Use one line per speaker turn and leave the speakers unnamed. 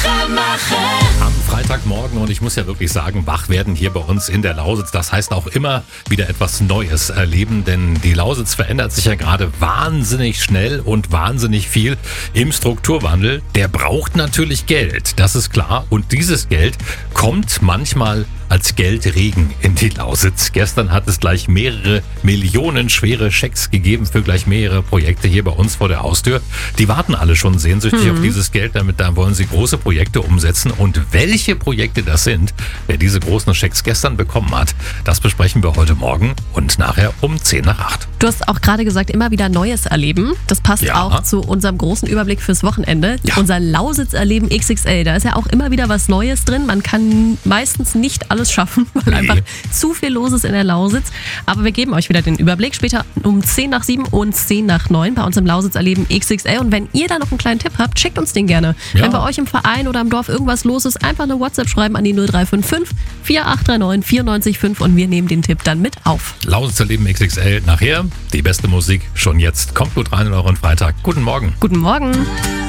Am Freitagmorgen, und ich muss ja wirklich sagen, wach werden hier bei uns in der Lausitz, das heißt auch immer wieder etwas Neues erleben, denn die Lausitz verändert sich ja gerade wahnsinnig schnell und wahnsinnig viel im Strukturwandel. Der braucht natürlich Geld, das ist klar, und dieses Geld kommt manchmal als Geldregen in die Lausitz. Gestern hat es gleich mehrere Millionen schwere Schecks gegeben für gleich mehrere Projekte hier bei uns vor der Haustür. Die warten alle schon sehnsüchtig auf dieses Geld, damit da wollen sie große Projekte umsetzen. Und welche Projekte das sind, wer diese großen Schecks gestern bekommen hat, das besprechen wir heute Morgen und nachher um 7:50.
Du hast auch gerade gesagt, immer wieder Neues erleben. Das passt
Ja.
auch zu unserem großen Überblick fürs Wochenende.
Ja.
Unser Lausitz-Erleben XXL, da ist ja auch immer wieder was Neues drin. Man kann meistens nicht alles schaffen, weil einfach zu viel los ist in der Lausitz. Aber wir geben euch wieder den Überblick. Später um 7:10 und 8:50 bei uns im Lausitz-Erleben XXL. Und wenn ihr da noch einen kleinen Tipp habt, schickt uns den gerne.
Ja.
Wenn bei euch im Verein oder im Dorf irgendwas los ist, einfach eine WhatsApp schreiben an die 0355 4839 94 und wir nehmen den Tipp dann mit auf.
Lausitz Erleben XXL nachher. Die beste Musik schon jetzt. Kommt gut rein in euren Freitag. Guten Morgen.
Guten Morgen.